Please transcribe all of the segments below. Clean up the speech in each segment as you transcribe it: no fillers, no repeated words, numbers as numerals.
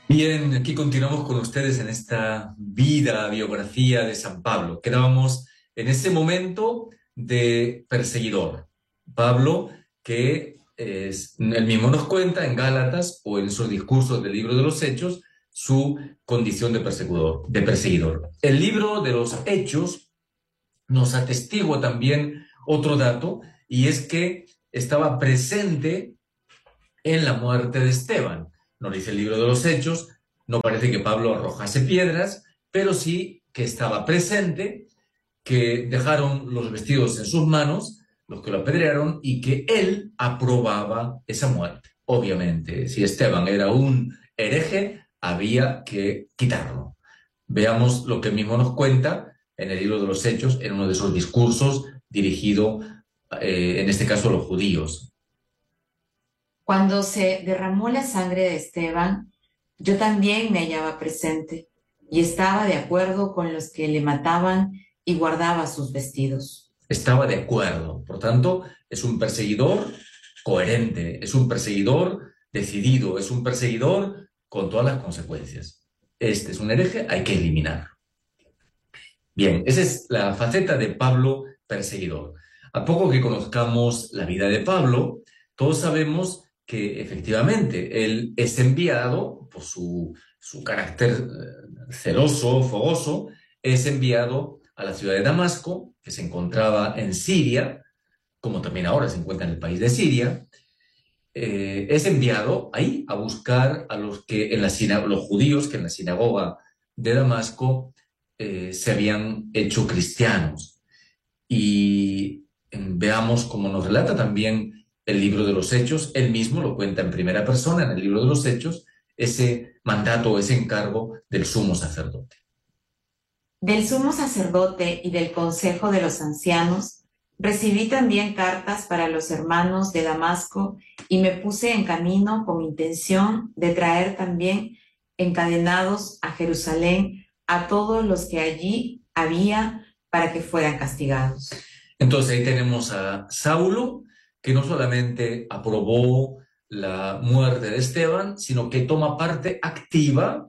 Bien, aquí continuamos con ustedes en esta vida, biografía de San Pablo. Quedábamos en ese momento de perseguidor. Pablo, él mismo nos cuenta en Gálatas o en sus discursos del libro de los Hechos su condición de perseguidor. El libro de los Hechos nos atestigua también otro dato, y es que estaba presente en la muerte de Esteban. Nos dice el libro de los Hechos, no parece que Pablo arrojase piedras, pero sí que estaba presente, que dejaron los vestidos en sus manos, los que lo apedrearon, y que él aprobaba esa muerte. Obviamente, si Esteban era un hereje, había que quitarlo. Veamos lo que mismo nos cuenta en el libro de los Hechos, en uno de esos discursos dirigido, en este caso, a los judíos. Cuando se derramó la sangre de Esteban, yo también me hallaba presente y estaba de acuerdo con los que le mataban y guardaba sus vestidos. Estaba de acuerdo. Por tanto, es un perseguidor coherente, es un perseguidor decidido, es un perseguidor con todas las consecuencias. Este es un hereje, hay que eliminarlo. Bien, esa es la faceta de Pablo perseguidor. A poco que conozcamos la vida de Pablo, todos sabemos que efectivamente él es enviado por su carácter celoso, fogoso, es enviado a la ciudad de Damasco, que se encontraba en Siria, como también ahora se encuentra en el país de Siria. Es enviado ahí a buscar a los judíos que en la sinagoga de Damasco se habían hecho cristianos. Y veamos cómo nos relata también el libro de los Hechos. Él mismo lo cuenta en primera persona en el libro de los Hechos, ese mandato, ese encargo del sumo sacerdote. Del sumo sacerdote y del consejo de los ancianos recibí también cartas para los hermanos de Damasco y me puse en camino con intención de traer también encadenados a Jerusalén a todos los que allí había para que fueran castigados. Entonces ahí tenemos a Saulo, que no solamente aprobó la muerte de Esteban, sino que toma parte activa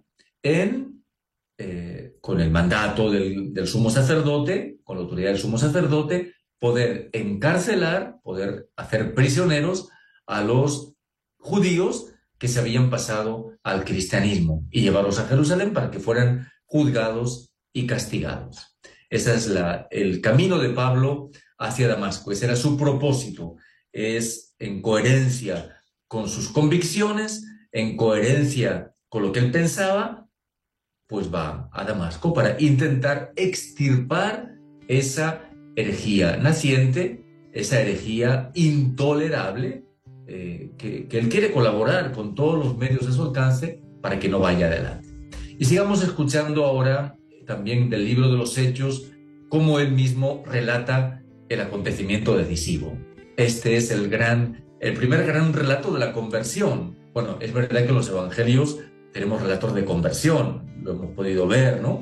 con el mandato del sumo sacerdote, con la autoridad del sumo sacerdote, poder encarcelar, poder hacer prisioneros a los judíos que se habían pasado al cristianismo y llevarlos a Jerusalén para que fueran juzgados y castigados. Ese es el camino de Pablo hacia Damasco. Ese era su propósito. Es en coherencia con sus convicciones, en coherencia con lo que él pensaba, pues va a Damasco para intentar extirpar esa herejía naciente, esa herejía intolerable, que él quiere colaborar con todos los medios a su alcance para que no vaya adelante. Y sigamos escuchando ahora también del libro de los Hechos, cómo él mismo relata el acontecimiento decisivo. Este es el primer gran relato de la conversión. Bueno, es verdad que en los evangelios tenemos relatos de conversión, lo hemos podido ver, ¿no?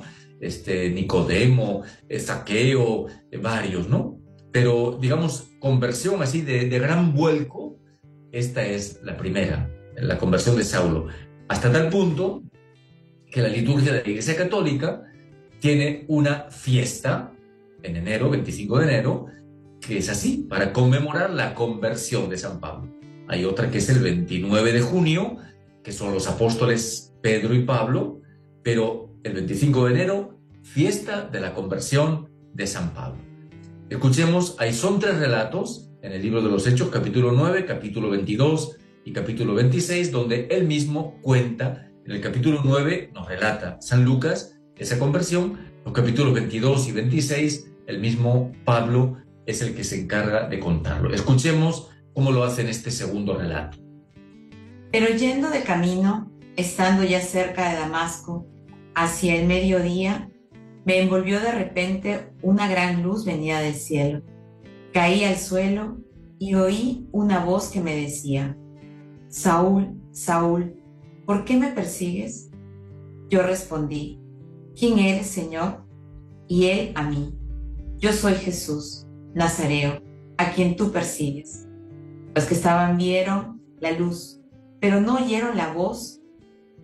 Nicodemo, Zaqueo, varios, ¿no? Pero, digamos, conversión así de gran vuelco, esta es la primera, la conversión de Saulo. Hasta tal punto que la liturgia de la Iglesia Católica tiene una fiesta en enero, 25 de enero, que es así, para conmemorar la conversión de San Pablo. Hay otra que es el 29 de junio, que son los apóstoles Pedro y Pablo, pero el 25 de enero, fiesta de la conversión de San Pablo. Escuchemos, ahí son tres relatos en el libro de los Hechos, capítulo 9, capítulo 22 y capítulo 26, donde él mismo cuenta. En el capítulo 9 nos relata San Lucas esa conversión, los capítulos 22 y 26, el mismo Pablo es el que se encarga de contarlo. Escuchemos cómo lo hace en este segundo relato. Pero yendo de camino, estando ya cerca de Damasco, hacia el mediodía, me envolvió de repente una gran luz venida del cielo. Caí al suelo y oí una voz que me decía: Saúl, Saúl, ¿por qué me persigues? Yo respondí: ¿Quién eres, Señor? Y él a mí: Yo soy Jesús, Nazareo, a quien tú persigues. Los que estaban vieron la luz, pero no oyeron la voz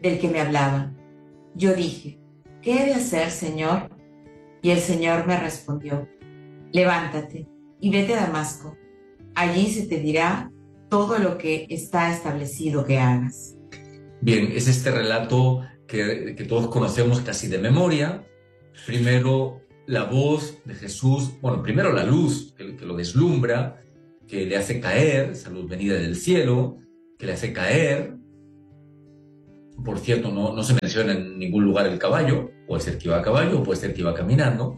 del que me hablaba. Yo dije, ¿qué he de hacer, Señor? Y el Señor me respondió, levántate y vete a Damasco. Allí se te dirá todo lo que está establecido que hagas. Bien, es este relato que todos conocemos casi de memoria. Primero la voz de Jesús, bueno, primero la luz que lo deslumbra, que le hace caer, esa luz venida del cielo, que le hace caer. Por cierto, no se menciona en ningún lugar el caballo, puede ser que iba a caballo, puede ser que iba caminando.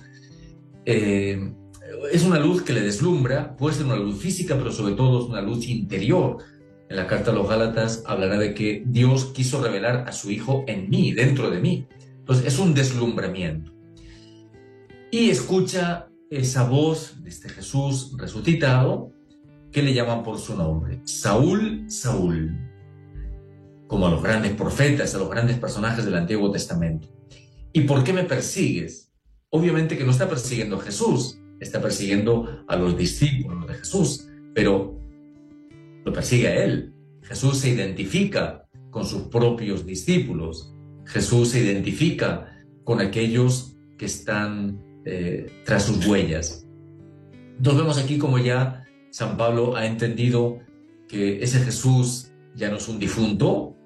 Es una luz que le deslumbra, puede ser una luz física, pero sobre todo es una luz interior. En la carta a los Gálatas hablará de que Dios quiso revelar a su Hijo en mí, dentro de mí. Entonces es un deslumbramiento. Y escucha esa voz de este Jesús resucitado que le llaman por su nombre, Saúl, Saúl, como a los grandes profetas, a los grandes personajes del Antiguo Testamento. ¿Y por qué me persigues? Obviamente que no está persiguiendo a Jesús, está persiguiendo a los discípulos de Jesús, pero lo persigue a él. Jesús se identifica con sus propios discípulos. Jesús se identifica con aquellos que están tras sus huellas. Entonces vemos aquí como ya San Pablo ha entendido que ese Jesús ya no es un difunto,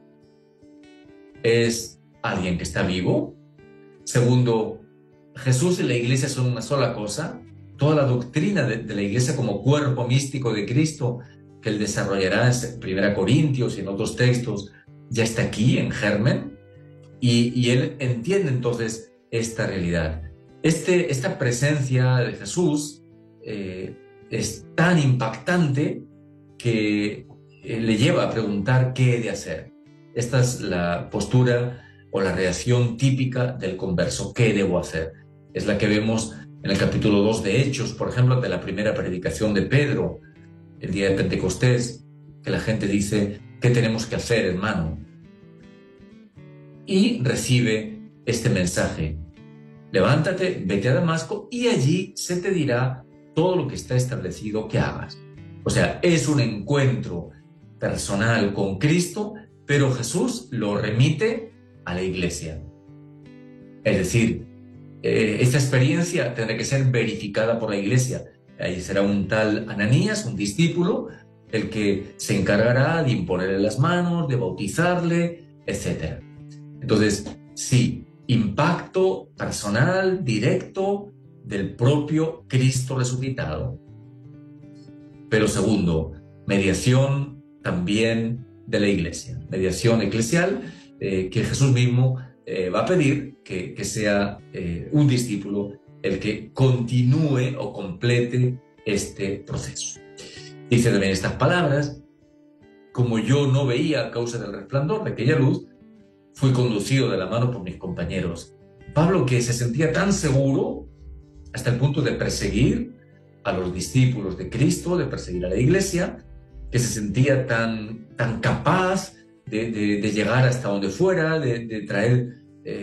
es alguien que está vivo. Segundo, Jesús y la Iglesia son una sola cosa. Toda la doctrina de la Iglesia como cuerpo místico de Cristo que él desarrollará en 1 Corintios y en otros textos, ya está aquí en germen, y él entiende entonces esta realidad. Esta presencia de Jesús es tan impactante que le lleva a preguntar qué he de hacer. Esta es la postura o la reacción típica del converso, ¿qué debo hacer? Es la que vemos en el capítulo 2 de Hechos, por ejemplo, de la primera predicación de Pedro, el día de Pentecostés, que la gente dice, ¿qué tenemos que hacer, hermano? Y recibe este mensaje, levántate, vete a Damasco y allí se te dirá todo lo que está establecido que hagas. O sea, es un encuentro personal con Cristo, pero Jesús lo remite a la Iglesia. Es decir, esta experiencia tendrá que ser verificada por la Iglesia. Ahí será un tal Ananías, un discípulo, el que se encargará de imponerle las manos, de bautizarle, etc. Entonces, sí, impacto personal, directo, del propio Cristo resucitado. Pero segundo, mediación también de la Iglesia, mediación eclesial que Jesús mismo va a pedir que sea un discípulo el que continúe o complete este proceso. Dice también estas palabras, como yo no veía a causa del resplandor de aquella luz, fui conducido de la mano por mis compañeros. Pablo, que se sentía tan seguro hasta el punto de perseguir a los discípulos de Cristo, de perseguir a la Iglesia, que se sentía tan capaz de llegar hasta donde fuera, de traer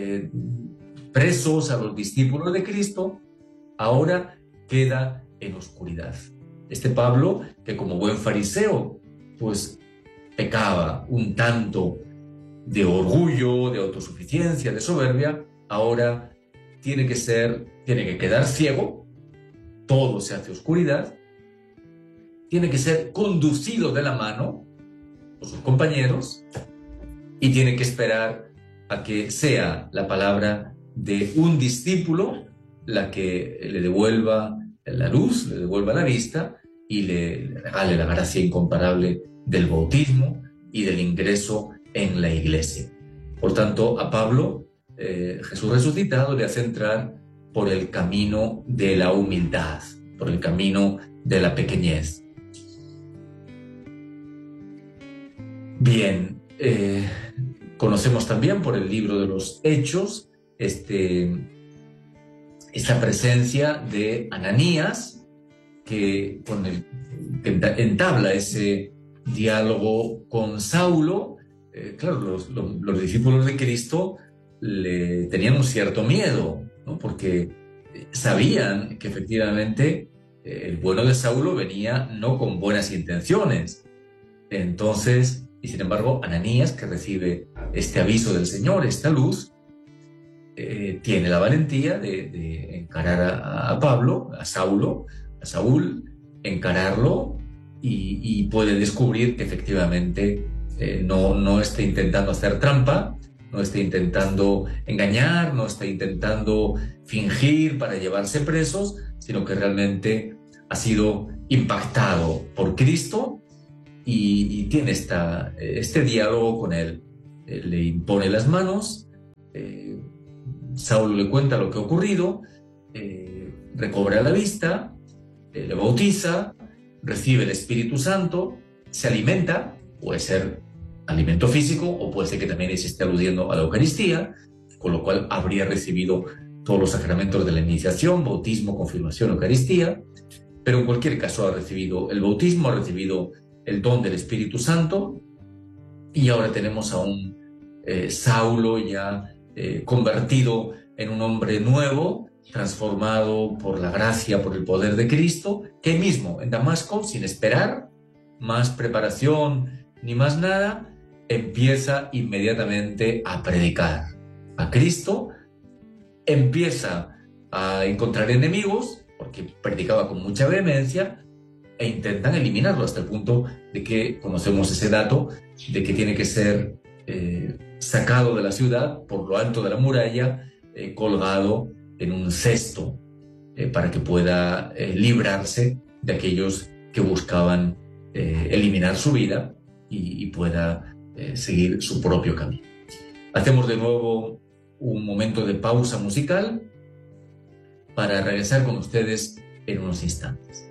presos a los discípulos de Cristo, ahora queda en oscuridad. Este Pablo, que como buen fariseo, pues pecaba un tanto de orgullo, de autosuficiencia, de soberbia, ahora tiene que quedar ciego, todo se hace oscuridad, tiene que ser conducido de la mano por sus compañeros y tiene que esperar a que sea la palabra de un discípulo la que le devuelva la luz, le devuelva la vista y le regale la gracia incomparable del bautismo y del ingreso en la Iglesia. Por tanto, a Pablo, Jesús resucitado le hace entrar por el camino de la humildad, por el camino de la pequeñez. Bien, conocemos también por el libro de los Hechos esta presencia de Ananías, que entabla ese diálogo con Saulo. Claro, los discípulos de Cristo le tenían un cierto miedo, ¿no? Porque sabían que efectivamente el bueno de Saulo venía no con buenas intenciones. Entonces, y sin embargo, Ananías, que recibe este aviso del Señor, esta luz, tiene la valentía de encarar a Pablo, a Saúl, encararlo y puede descubrir que efectivamente no está intentando hacer trampa, no está intentando engañar, no está intentando fingir para llevarse presos, sino que realmente ha sido impactado por Cristo y tiene este diálogo con él. Le impone las manos, Saulo le cuenta lo que ha ocurrido, recobra la vista, le bautiza, recibe el Espíritu Santo, se alimenta, puede ser alimento físico o puede ser que también se esté aludiendo a la Eucaristía, con lo cual habría recibido todos los sacramentos de la iniciación, bautismo, confirmación, Eucaristía, pero en cualquier caso ha recibido el bautismo, ha recibido el don del Espíritu Santo y ahora tenemos a un Saulo ya convertido en un hombre nuevo, transformado por la gracia, por el poder de Cristo, que mismo en Damasco, sin esperar más preparación ni más nada, empieza inmediatamente a predicar a Cristo, empieza a encontrar enemigos, porque predicaba con mucha vehemencia, e intentan eliminarlo hasta el punto de que conocemos ese dato, de que tiene que ser sacado de la ciudad por lo alto de la muralla, colgado en un cesto, para que pueda librarse de aquellos que buscaban eliminar su vida y pueda seguir su propio camino. Hacemos de nuevo un momento de pausa musical para regresar con ustedes en unos instantes.